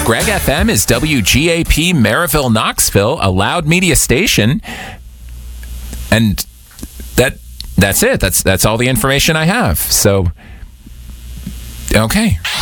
Greg FM is WGAP Maryville, Knoxville, a loud media station. And that's it. That's all the information I have. So, okay.